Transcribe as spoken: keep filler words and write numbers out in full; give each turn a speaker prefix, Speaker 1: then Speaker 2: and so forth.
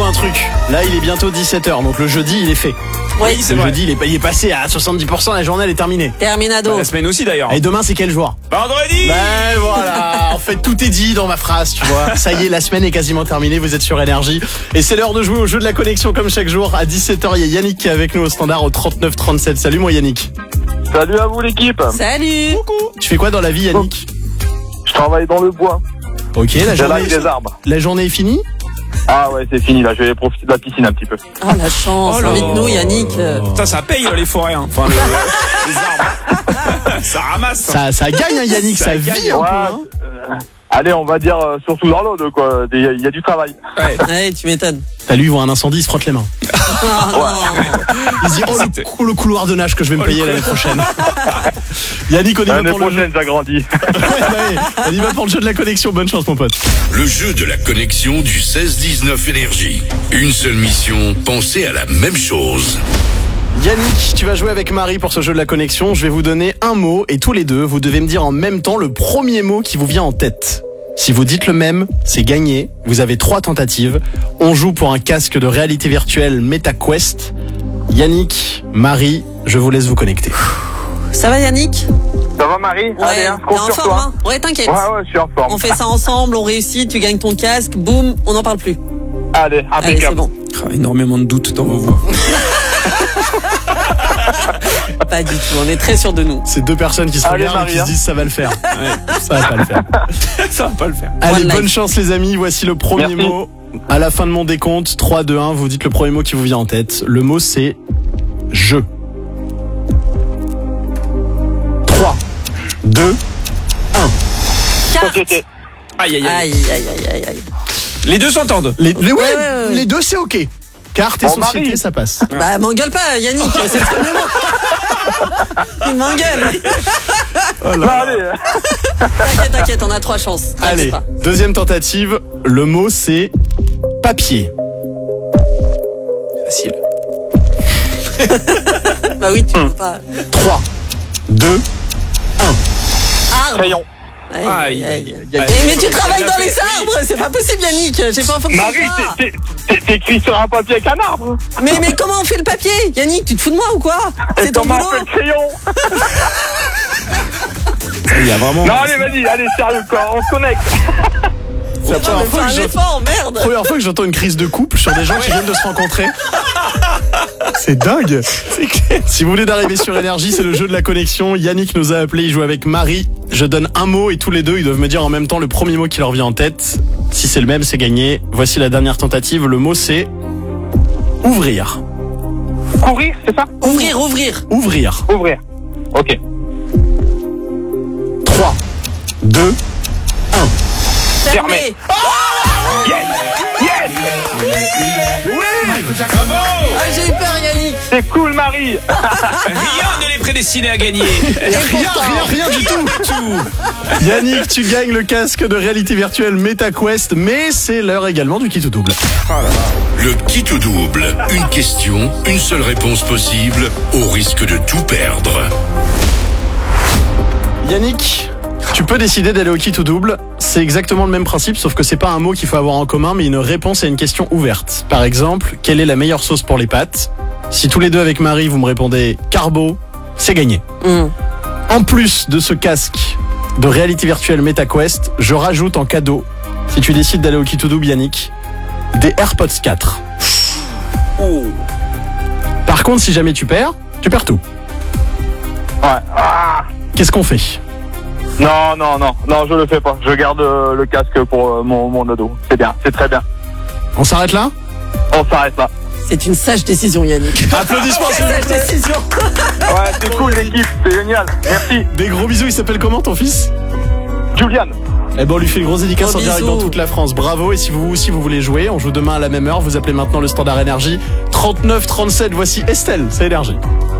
Speaker 1: un truc. Là, il est bientôt dix-sept heures, donc le jeudi, il est fait.
Speaker 2: Oui,
Speaker 1: c'est le vrai. Jeudi, il est, il est passé à soixante-dix pour cent, la journée, elle est terminée.
Speaker 2: Terminado.
Speaker 3: Bah, la semaine aussi, d'ailleurs.
Speaker 1: Et demain, c'est quel jour?
Speaker 3: Vendredi.
Speaker 1: Ben voilà, en fait, tout est dit dans ma phrase, tu vois. Ça y est, la semaine est quasiment terminée, vous êtes sur Énergie. Et c'est l'heure de jouer au jeu de la connexion comme chaque jour. À dix-sept heures, il y a Yannick qui est avec nous au standard au trente-neuf trente-sept. Salut, moi Yannick.
Speaker 4: Salut à vous l'équipe.
Speaker 2: Salut.
Speaker 1: Coucou. Tu fais quoi dans la vie, Yannick?
Speaker 4: Je travaille dans le bois.
Speaker 1: Ok, la journée,
Speaker 4: des arbres.
Speaker 1: La journée est finie?
Speaker 4: Ah ouais, c'est fini là, je vais profiter de la piscine un petit peu.
Speaker 2: Oh la chance,
Speaker 3: Oh là.
Speaker 2: invite-nous Yannick.
Speaker 3: Putain, ça paye les forêts, hein. Enfin, le- les arbres. Ça ramasse.
Speaker 1: Ça, ça gagne, hein, Yannick, ça,
Speaker 3: Ça
Speaker 1: vit
Speaker 3: gagne,
Speaker 1: un
Speaker 4: Ouais,
Speaker 1: peu. Hein.
Speaker 4: euh, allez, on va dire euh, surtout dans l'eau, quoi. Il y, a- il y a du travail.
Speaker 3: Ouais.
Speaker 2: Ouais, tu m'étonnes.
Speaker 1: T'as lui, il voit un incendie, il se frotte les mains.
Speaker 2: Ah, non.
Speaker 1: Il se dit, oh, le, cou- le couloir de nage que je vais me payer l'année prochaine. Yannick, on y va
Speaker 4: L'année
Speaker 1: pour le jeu.
Speaker 4: prochaine, j'agrandis.
Speaker 1: Ouais, ouais, on y va pour le jeu de la connexion. Bonne chance, mon pote.
Speaker 5: Le jeu de la connexion du seize dix-neuf Énergie. Une seule mission, penser à la même chose.
Speaker 1: Yannick, tu vas jouer avec Marie pour ce jeu de la connexion. Je vais vous donner un mot et tous les deux, vous devez me dire en même temps le premier mot qui vous vient en tête. Si vous dites le même, c'est gagné. Vous avez trois tentatives. On joue pour un casque de réalité virtuelle MetaQuest. Yannick, Marie, je vous laisse vous connecter.
Speaker 2: Ça va Yannick?
Speaker 4: Ça va Marie?
Speaker 2: Ouais,
Speaker 4: Allez, hein, je
Speaker 2: t'es
Speaker 4: compte
Speaker 2: en
Speaker 4: sur
Speaker 2: forme
Speaker 4: toi.
Speaker 2: hein? Ouais, t'inquiète.
Speaker 4: Ouais, ouais, je suis en forme.
Speaker 2: On fait ça ensemble, on réussit, tu gagnes ton casque, boum, on n'en parle plus.
Speaker 4: Allez,
Speaker 2: Allez, c'est
Speaker 4: impeccable.
Speaker 2: bon.
Speaker 3: Ah, énormément de doutes dans vos voix.
Speaker 2: Pas du tout, on est très sûr de nous.
Speaker 1: C'est deux personnes qui se
Speaker 4: Allez,
Speaker 1: regardent et qui
Speaker 4: Marie,
Speaker 1: se disent ça va le faire. Ouais, ça va pas le faire.
Speaker 3: Ça va pas le faire.
Speaker 1: Allez,
Speaker 2: One
Speaker 1: bonne
Speaker 2: life.
Speaker 1: chance les amis. Voici le premier
Speaker 4: Merci.
Speaker 1: mot. À la fin de mon décompte, trois, deux, un, vous dites le premier mot qui vous vient en tête. Le mot c'est je. trois, deux,
Speaker 2: Carte.
Speaker 4: Société.
Speaker 3: Aïe, aïe, aïe.
Speaker 2: Aïe, aïe, aïe, aïe, aïe.
Speaker 3: Les deux s'entendent.
Speaker 1: Les, les, ouais,
Speaker 2: Ouais, ouais, ouais.
Speaker 1: les deux c'est ok. Carte et
Speaker 4: Bon,
Speaker 1: société,
Speaker 4: Marie.
Speaker 1: ça passe.
Speaker 2: Bah, m'engueule pas, Yannick, c'est le premier mot. Il m'engueule.
Speaker 4: Bah, allez.
Speaker 2: T'inquiète, t'inquiète, on a trois chances. T'inquiète
Speaker 1: Allez,
Speaker 2: pas.
Speaker 1: deuxième tentative. Le mot c'est papier.
Speaker 3: Facile.
Speaker 2: Bah oui, tu peux pas.
Speaker 1: trois, deux,
Speaker 2: Arbre.
Speaker 4: Crayon.
Speaker 2: Aïe,
Speaker 3: Aïe,
Speaker 2: aïe,
Speaker 3: aïe,
Speaker 2: aïe.
Speaker 3: aïe.
Speaker 2: Mais, mais tu
Speaker 3: Faut-
Speaker 2: travailles
Speaker 3: faut
Speaker 2: dans
Speaker 3: la
Speaker 2: les
Speaker 3: faire.
Speaker 2: arbres, c'est pas possible Yannick, j'ai pas entendu
Speaker 4: Marie,
Speaker 2: ça.
Speaker 4: t'es- t'es t'es écrit sur un papier avec un arbre.
Speaker 2: Mais, mais comment on fait le papier? Yannick, tu te fous de moi ou quoi?
Speaker 4: Et
Speaker 2: C'est ton
Speaker 4: comment
Speaker 2: boulot?
Speaker 4: on fait le crayon?
Speaker 1: il y a vraiment.
Speaker 4: Non, allez, vas-y, allez, sérieux, quoi. On se connecte.
Speaker 1: C'est la
Speaker 2: Non,
Speaker 1: première
Speaker 2: mais
Speaker 1: fois
Speaker 2: fais
Speaker 1: que
Speaker 2: un
Speaker 1: je-
Speaker 2: effort, merde.
Speaker 1: Première fois que j'entends une crise de couple sur des gens qui viennent de se rencontrer. C'est dingue. C'est clair. Si vous voulez d'arriver sur Énergie, c'est le jeu de la connexion. Yannick nous a appelé, il joue avec Marie. Je donne un mot et tous les deux, ils doivent me dire en même temps le premier mot qui leur vient en tête. Si c'est le même, c'est gagné. Voici la dernière tentative. Le mot c'est ouvrir.
Speaker 4: Courir, c'est ça?
Speaker 2: Ouvrir, ouvrir.
Speaker 1: Ouvrir.
Speaker 4: Ouvrir. Ok.
Speaker 1: trois, deux,
Speaker 2: Fermer.
Speaker 4: Yes! Yes!
Speaker 2: Ah, j'ai eu peur Yannick.
Speaker 4: C'est cool, Marie.
Speaker 3: Rien ne les prédestinait à gagner.
Speaker 1: Rien, rien, rien du tout. Yannick, tu gagnes le casque de réalité virtuelle MetaQuest, mais c'est l'heure également du kit ou double.
Speaker 5: Le kit ou double. Une question, une seule réponse possible, au risque de tout perdre.
Speaker 1: Yannick, tu peux décider d'aller au kit ou double. C'est exactement le même principe, sauf que c'est pas un mot qu'il faut avoir en commun, mais une réponse à une question ouverte. Par exemple, quelle est la meilleure sauce pour les pâtes? Si tous les deux avec Marie, vous me répondez carbo, c'est gagné.
Speaker 2: Hum.
Speaker 1: En plus de ce casque de réalité virtuelle MetaQuest, je rajoute en cadeau, si tu décides d'aller au kit ou double, Yannick, des AirPods quatre. Par contre, si jamais tu perds, tu perds tout.
Speaker 4: Ouais. Ah.
Speaker 1: Qu'est-ce qu'on fait?
Speaker 4: Non, non, non, non, je le fais pas. Je garde euh, le casque pour euh, mon, mon ado. C'est bien, c'est très bien.
Speaker 1: On s'arrête là?
Speaker 4: On s'arrête là.
Speaker 2: C'est une sage décision Yannick.
Speaker 1: Applaudissements.
Speaker 2: Sage décision.
Speaker 4: Ouais, c'est cool l'équipe, c'est génial. Merci.
Speaker 1: Des gros bisous, il s'appelle comment ton fils?
Speaker 4: Julian.
Speaker 1: Eh ben on lui fait une grosse dédicace
Speaker 2: Gros
Speaker 1: en direct
Speaker 2: bisous.
Speaker 1: dans toute la France. Bravo. Et si vous aussi vous voulez jouer, on joue demain à la même heure. Vous appelez maintenant le standard Énergie trente-neuf trente-sept. Voici Estelle, c'est Énergie.